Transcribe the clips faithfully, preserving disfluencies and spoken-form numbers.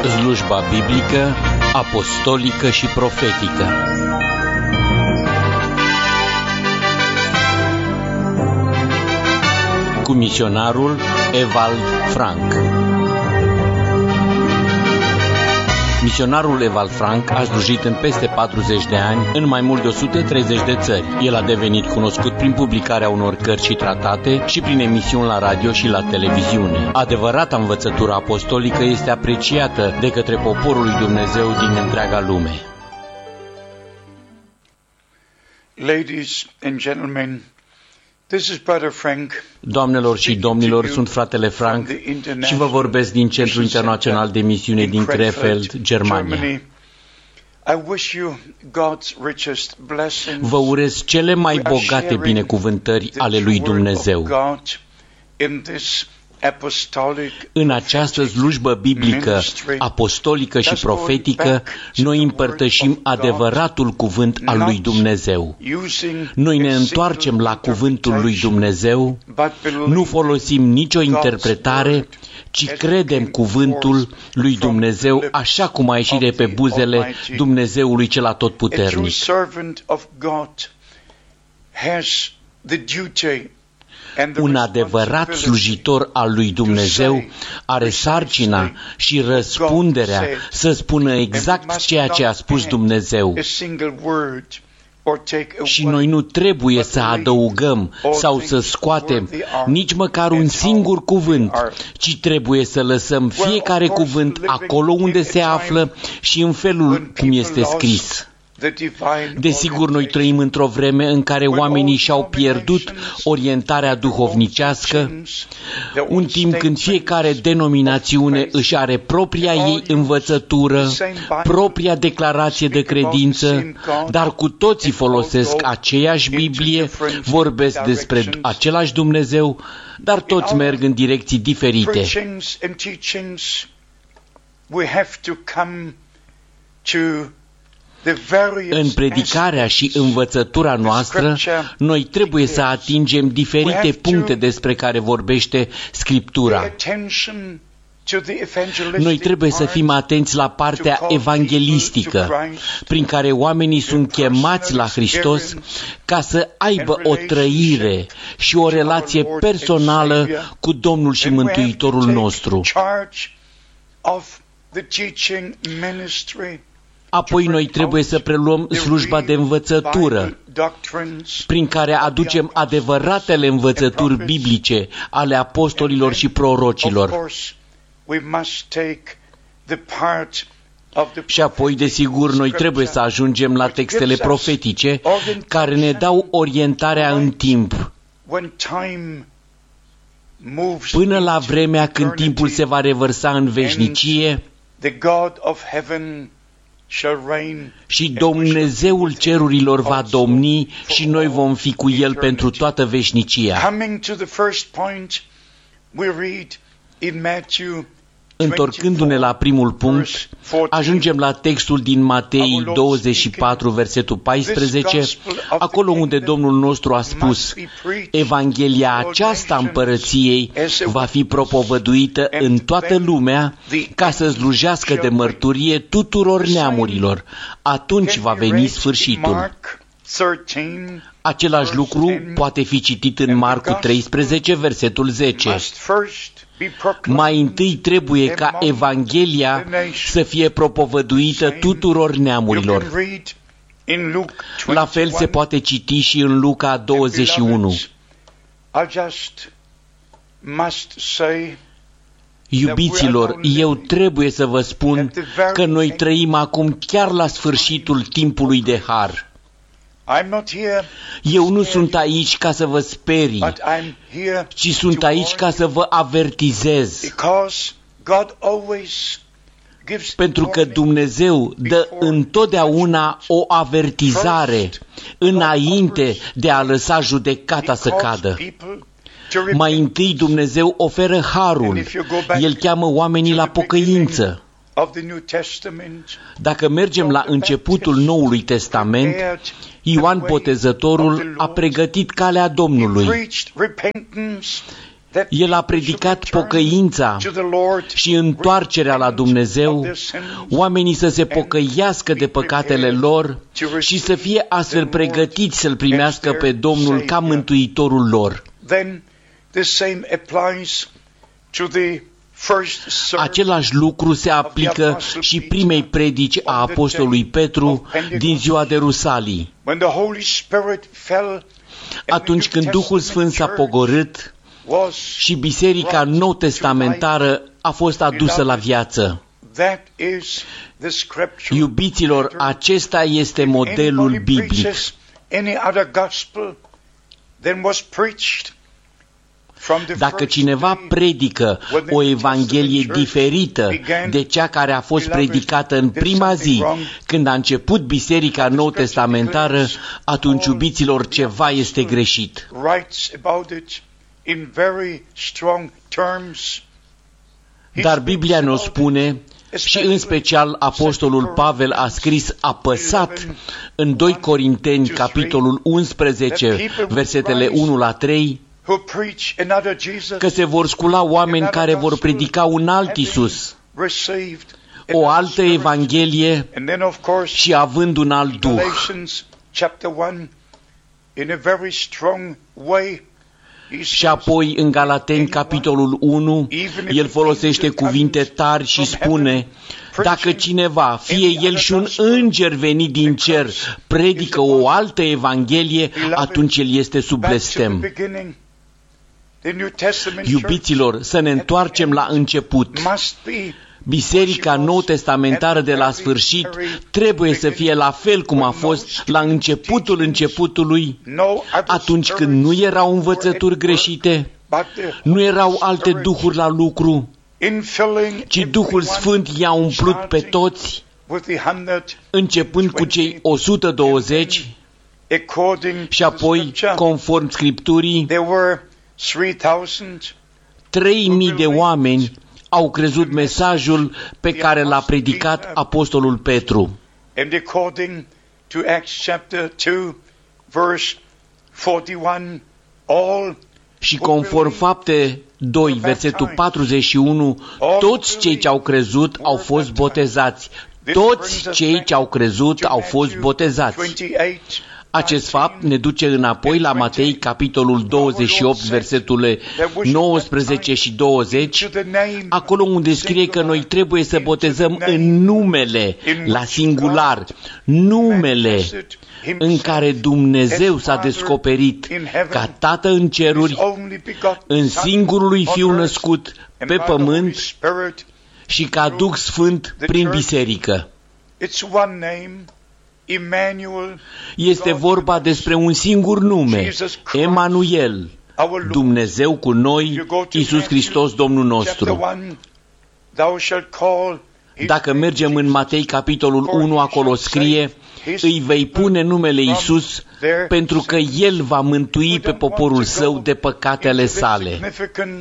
Slujba biblică, apostolică și profetică. Cu misionarul Ewald Frank. Misionarul Ewald Frank a slujit în peste patruzeci de ani în mai mult de o sută treizeci de țări. El a devenit cunoscut prin publicarea unor cărți și tratate și prin emisiuni la radio și la televiziune. Adevărata învățătură apostolică este apreciată de către poporul lui Dumnezeu din întreaga lume. Ladies and gentlemen, this is Brother Frank. Doamnelor și domnilor, sunt fratele Frank și vă vorbesc din Centrul Internațional de Misiune din Krefeld, Germania. Vă urez cele mai bogate binecuvântări ale lui Dumnezeu. În această slujbă biblică, apostolică și profetică, noi împărtășim adevăratul cuvânt al lui Dumnezeu. Noi ne întoarcem la cuvântul lui Dumnezeu, nu folosim nicio interpretare, ci credem cuvântul lui Dumnezeu așa cum a ieșit de pe buzele Dumnezeului cel atotputernic. Un adevărat slujitor al lui Dumnezeu are sarcina și răspunderea să spună exact ceea ce a spus Dumnezeu. Și noi nu trebuie să adăugăm sau să scoatem nici măcar un singur cuvânt, ci trebuie să lăsăm fiecare cuvânt acolo unde se află și în felul cum este scris. Desigur, noi trăim într-o vreme în care oamenii și-au pierdut orientarea duhovnicească, un timp când fiecare denominațiune își are propria ei învățătură, propria declarație de credință, dar cu toții folosesc aceeași Biblie, vorbesc despre același Dumnezeu, dar toți merg în direcții diferite. În predicarea și învățătura noastră, noi trebuie să atingem diferite puncte despre care vorbește Scriptura. Noi trebuie să fim atenți la partea evanghelistică, prin care oamenii sunt chemați la Hristos ca să aibă o trăire și o relație personală cu Domnul și Mântuitorul nostru. Apoi noi trebuie să preluăm slujba de învățătură, prin care aducem adevăratele învățături biblice ale apostolilor și prorocilor. Și apoi, desigur, noi trebuie să ajungem la textele profetice care ne dau orientarea în timp, până la vremea când timpul se va revărsa în veșnicie și Dumnezeul cerurilor va domni și noi vom fi cu El pentru toată veșnicia. Întorcându-ne la primul punct, ajungem la textul din Matei douăzeci și patru, versetul paisprezece, acolo unde Domnul nostru a spus: Evanghelia aceasta împărăției va fi propovăduită în toată lumea ca să slujească de mărturie tuturor neamurilor. Atunci va veni sfârșitul. Același lucru poate fi citit în Marcu treisprezece, versetul zece. Mai întâi trebuie ca Evanghelia să fie propovăduită tuturor neamurilor. La fel se poate citi și în Luca douăzeci și unu. Iubiților, eu trebuie să vă spun că noi trăim acum chiar la sfârșitul timpului de har. Eu nu sunt aici ca să vă sperii, ci sunt aici ca să vă avertizez. Pentru că Dumnezeu dă întotdeauna o avertizare înainte de a lăsa judecata să cadă. Mai întâi Dumnezeu oferă harul, El cheamă oamenii la pocăință. Dacă mergem la începutul Noului Testament, Ioan Botezătorul a pregătit calea Domnului. El a predicat pocăința și întoarcerea la Dumnezeu, oamenii să se pocăiască de păcatele lor și să fie astfel pregătiți să-L primească pe Domnul ca mântuitorul lor. Același lucru se aplică și primei predici a apostolului Petru din ziua de Rusalii. Atunci când Duhul Sfânt s-a pogorât și biserica nou-testamentară a fost adusă la viață. Iubiților, acesta este modelul biblic. Dacă cineva predică o evanghelie diferită de cea care a fost predicată în prima zi, când a început biserica nou-testamentară, atunci, iubiților, ceva este greșit. Dar Biblia ne-o spune, și în special apostolul Pavel a scris apăsat în doi Corinteni, capitolul unsprezece, versetele unu la trei, că se vor scula oameni care vor predica un alt Iisus, o altă evanghelie și având un alt duh. Și apoi în Galateni, capitolul unu, el folosește cuvinte tari și spune: dacă cineva, fie el și un înger venit din cer, predică o altă evanghelie, atunci el este sub blestem. Iubiților, să ne întoarcem la început. Biserica nou-testamentară de la sfârșit trebuie să fie la fel cum a fost la începutul începutului, atunci când nu erau învățături greșite, nu erau alte duhuri la lucru, ci Duhul Sfânt i-a umplut pe toți, începând cu cei o sută douăzeci și apoi, conform Scripturii, trei mii de oameni au crezut mesajul pe care l-a predicat apostolul Petru. Și conform Fapte doi, versetul patruzeci și unu, toți cei ce au crezut au fost botezați. Toți cei ce au crezut au fost botezați. Acest fapt ne duce înapoi la Matei, capitolul douăzeci și opt, versetele nouăsprezece și douăzeci, acolo unde scrie că noi trebuie să botezăm în numele, la singular, numele în care Dumnezeu s-a descoperit ca Tată în ceruri, în singurul lui Fiu născut pe pământ și ca Duh Sfânt prin biserică. Este vorba despre un singur nume, Emanuel, Dumnezeu cu noi, Iisus Hristos Domnul nostru. Dacă mergem în Matei, capitolul unu, acolo scrie: îi vei pune numele Iisus, pentru că El va mântui pe poporul Său de păcatele sale.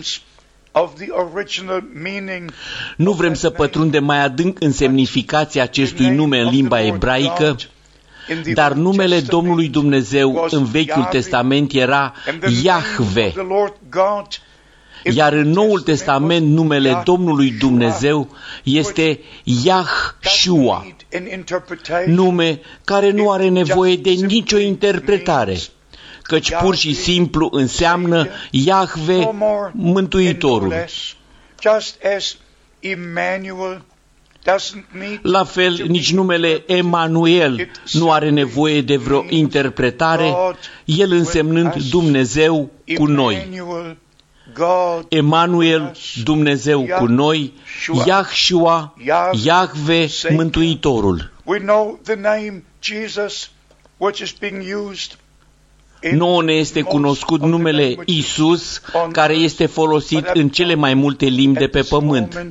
Nu vrem să pătrundem mai adânc în semnificația acestui nume în limba ebraică, dar numele Domnului Dumnezeu în Vechiul Testament era Iahve, iar în Noul Testament numele Domnului Dumnezeu este Yahshua, nume care nu are nevoie de nicio interpretare, căci pur și simplu înseamnă Iahve, Mântuitorul. La fel, nici numele Emanuel nu are nevoie de vreo interpretare, el însemnând Dumnezeu cu noi. Emanuel, Dumnezeu cu noi, Yahshua, Iahve, Mântuitorul. Nouă ne este cunoscut numele Iisus, care este folosit în cele mai multe limbi de pe pământ.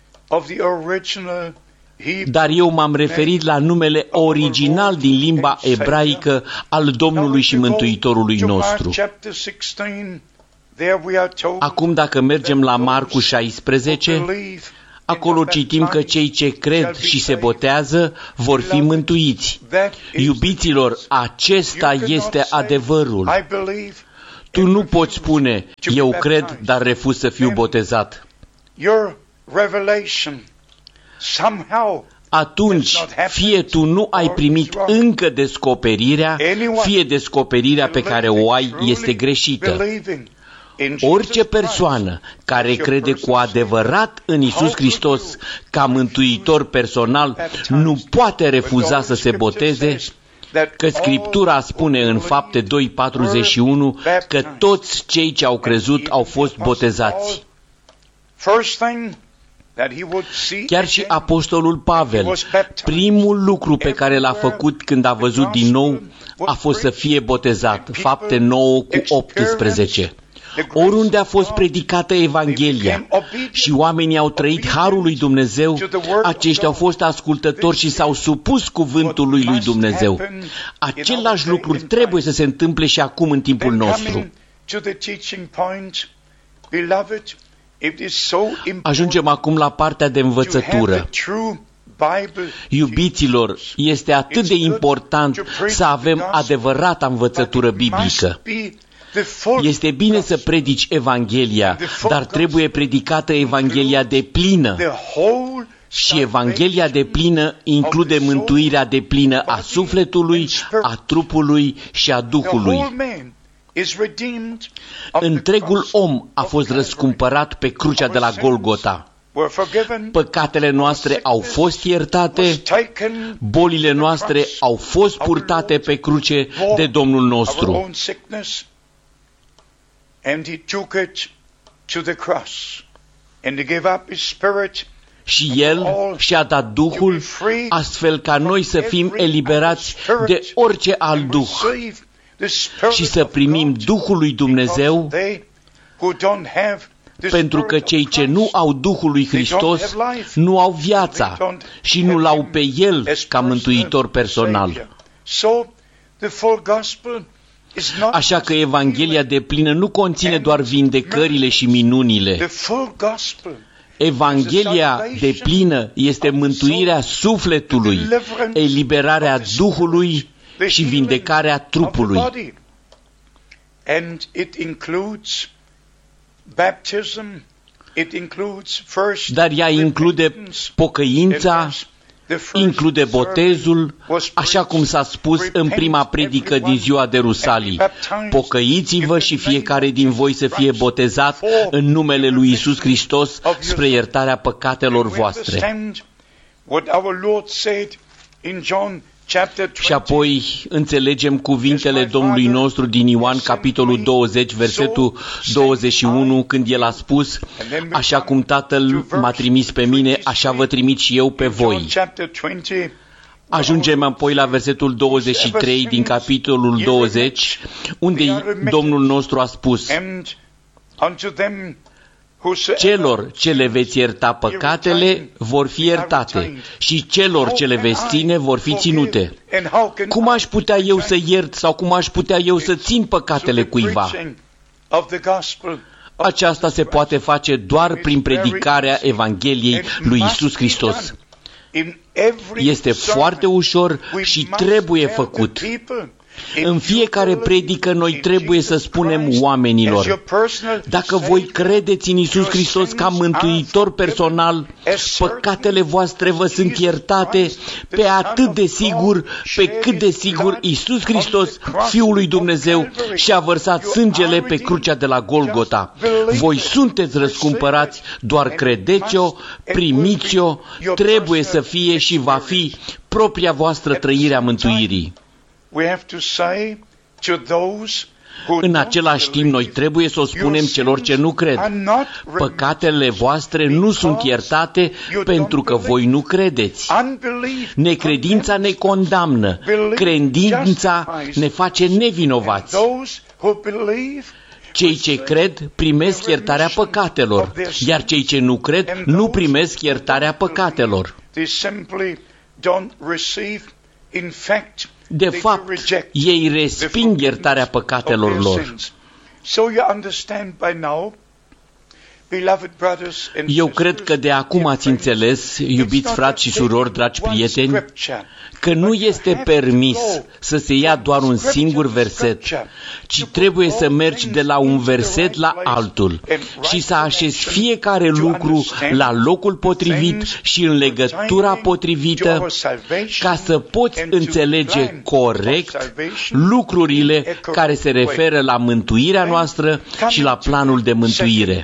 Dar eu m-am referit la numele original din limba ebraică al Domnului și Mântuitorului nostru. Acum, dacă mergem la Marcu șaisprezece, acolo citim că cei ce cred și se botează vor fi mântuiți. Iubiților, acesta este adevărul. Tu nu poți spune, eu cred, dar refuz să fiu botezat. Atunci, fie tu nu ai primit încă descoperirea, fie descoperirea pe care o ai este greșită. Orice persoană care crede cu adevărat în Iisus Hristos ca mântuitor personal nu poate refuza să se boteze, că Scriptura spune în Fapte doi patruzeci și unu că toți cei ce au crezut au fost botezați. Chiar și apostolul Pavel, primul lucru pe care l-a făcut când a văzut din nou a fost să fie botezat. Fapte nouă cu optsprezece. Oriunde a fost predicată Evanghelia și oamenii au trăit harul lui Dumnezeu, aceștia au fost ascultători și s-au supus cuvântului lui Dumnezeu. Același lucru trebuie să se întâmple și acum în timpul nostru. Ajungem acum la partea de învățătură. Iubiților, este atât de important să avem adevărata învățătură biblică. Este bine să predici Evanghelia, dar trebuie predicată Evanghelia deplină. Și Evanghelia deplină include mântuirea deplină a sufletului, a trupului și a duhului. Întregul om a fost răscumpărat pe crucea de la Golgota. Păcatele noastre au fost iertate, bolile noastre au fost purtate pe cruce de Domnul nostru. Și El și-a dat Duhul, astfel ca noi să fim eliberați de orice alt duh și să primim Duhul lui Dumnezeu, pentru că cei ce nu au Duhul lui Hristos nu au viața și nu l-au pe El ca mântuitor personal. Așa că Evanghelia deplină nu conține doar vindecările și minunile. Evanghelia deplină este mântuirea sufletului, eliberarea Duhului și vindecarea trupului. Dar ea include pocăința, include botezul, așa cum s-a spus în prima predică din ziua de Rusalii. Pocăiți-vă și fiecare din voi să fie botezat în numele lui Iisus Hristos spre iertarea păcatelor voastre. Și apoi înțelegem cuvintele Domnului nostru din Ioan, capitolul douăzeci, versetul douăzeci și unu, când El a spus, așa cum Tatăl m-a trimis pe mine, așa vă trimit și eu pe voi. Ajungem apoi la versetul douăzeci și trei din capitolul douăzeci, unde Domnul nostru a spus, celor ce le veți ierta păcatele vor fi iertate și celor ce le veți ține vor fi ținute. Cum aș putea eu să iert sau cum aș putea eu să țin păcatele cuiva? Aceasta se poate face doar prin predicarea Evangheliei lui Iisus Hristos. Este foarte ușor și trebuie făcut. În fiecare predică noi trebuie să spunem oamenilor, dacă voi credeți în Iisus Hristos ca mântuitor personal, păcatele voastre vă sunt iertate pe atât de sigur, pe cât de sigur Iisus Hristos, Fiul lui Dumnezeu, și-a vărsat sângele pe crucea de la Golgota. Voi sunteți răscumpărați, doar credeți-o, primiți-o, trebuie să fie și va fi propria voastră trăire a mântuirii. În același timp, noi trebuie să o spunem celor ce nu cred. Păcatele voastre nu sunt iertate pentru că voi nu credeți. Necredința ne condamnă. Credința ne face nevinovați. Cei ce cred primesc iertarea păcatelor, iar cei ce nu cred nu primesc iertarea păcatelor. De fapt, ei resping iertarea păcatelor lor. Eu cred că de acum ați înțeles, iubiți frați și surori, dragi prieteni, că nu este permis să se ia doar un singur verset, ci trebuie să mergi de la un verset la altul și să așezi fiecare lucru la locul potrivit și în legătura potrivită, ca să poți înțelege corect lucrurile care se referă la mântuirea noastră și la planul de mântuire.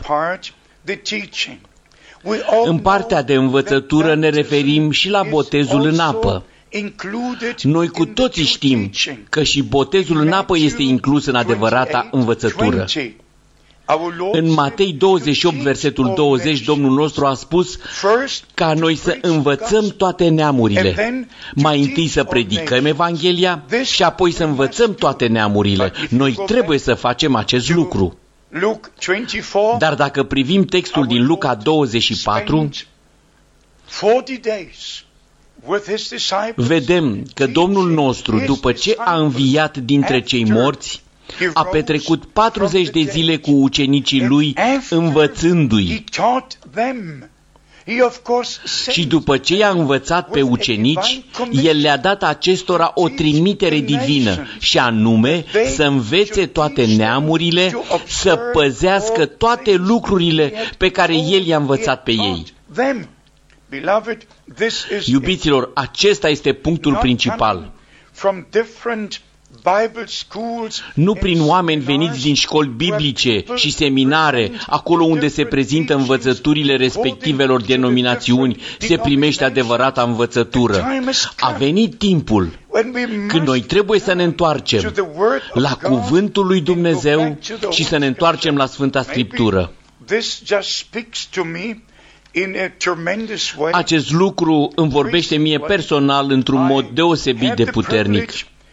În partea de învățătură ne referim și la botezul în apă. Noi cu toții știm că și botezul în apă este inclus în adevărata învățătură. În Matei douăzeci și opt, versetul douăzeci, Domnul nostru a spus ca noi să învățăm toate neamurile. Mai întâi să predicăm Evanghelia și apoi să învățăm toate neamurile. Noi trebuie să facem acest lucru. Dar dacă privim textul din Luca douăzeci și patru, vedem că Domnul nostru, după ce a înviat dintre cei morți, a petrecut patruzeci de zile cu ucenicii lui, învățându-i. Și după ce i-a învățat pe ucenici, el le-a dat acestora o trimitere divină, și anume să învețe toate neamurile, să păzească toate lucrurile pe care el i-a învățat pe ei. Iubiților, acesta este punctul principal. Nu prin oameni veniți din școli biblice și seminare, acolo unde se prezintă învățăturile respectivelor denominațiuni, se primește adevărata învățătură. A venit timpul când noi trebuie să ne întoarcem la Cuvântul lui Dumnezeu și să ne întoarcem la Sfânta Scriptură. Acest lucru îmi vorbește mie personal într-un mod deosebit de puternic.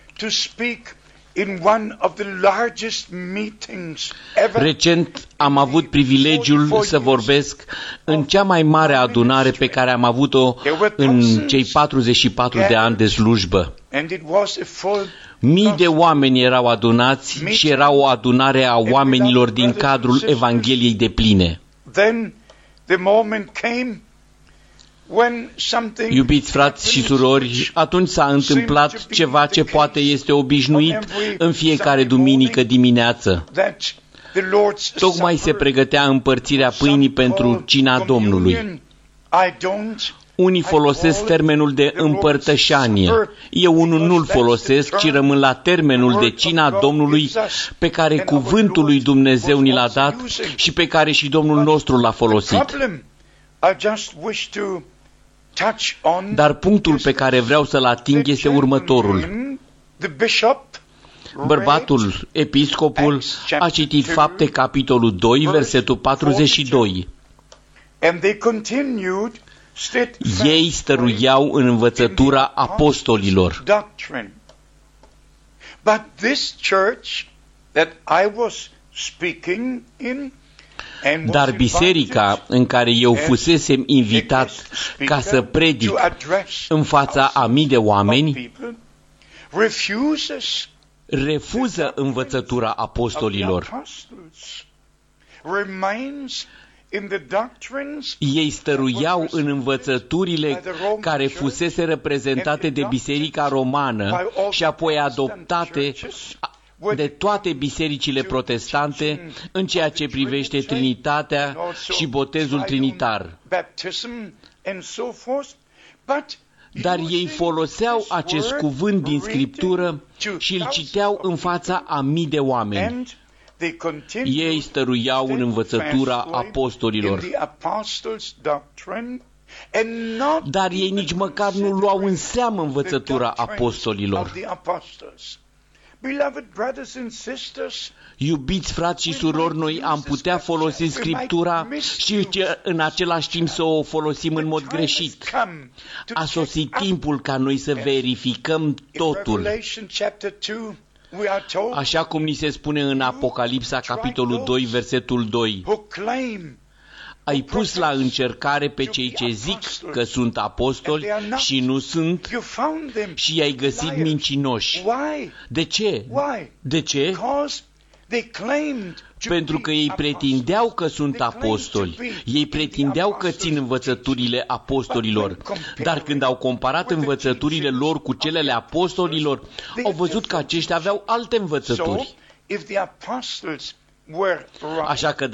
Recent am avut privilegiul să vorbesc în cea mai mare adunare pe care am avut-o în cei patruzeci și patru de ani de slujbă. Mii de oameni erau adunați și era o adunare a oamenilor din cadrul Evangheliei depline. Iubiți frați și surori, atunci s-a întâmplat ceva ce poate este obișnuit în fiecare duminică dimineață. Tocmai se pregătea împărțirea pâinii pentru cina Domnului. Unii folosesc termenul de împărtășanie. Eu unul nu-l folosesc, ci rămân la termenul de cina Domnului pe care cuvântul lui Dumnezeu ni l-a dat și pe care și Domnul nostru l-a folosit. Dar punctul pe care vreau să-l ating este următorul. Bărbatul, episcopul, a citit Fapte, capitolul doi, versetul patruzeci și doi. Ei stăruiau în învățătura apostolilor. Dar biserica în care eu fusesem invitat ca să predic în fața a mii de oameni, refuză învățătura apostolilor. Ei stăruiau în învățăturile care fusese reprezentate de Biserica Romană și apoi adoptate de toate bisericile protestante în ceea ce privește Trinitatea și botezul trinitar. Dar ei foloseau acest cuvânt din Scriptură și îl citeau în fața a mii de oameni. Ei stăruiau în învățătura apostolilor. Dar ei nici măcar nu luau în seamă învățătura apostolilor. Iubiți frați și surori, noi am putea folosi Scriptura și în același timp să o folosim în mod greșit. A sosit timpul ca noi să verificăm totul. Așa cum ni se spune în Apocalipsa, capitolul doi, versetul doi. Ai pus la încercare pe cei ce zic că sunt apostoli și nu sunt și i-ai găsit mincinoși. De ce? De ce? pentru că ei pretindeau că sunt apostoli, ei pretindeau că țin învățăturile apostolilor, dar când au comparat învățăturile lor cu cele ale apostolilor, au văzut că aceștia aveau alte învățături. Așa că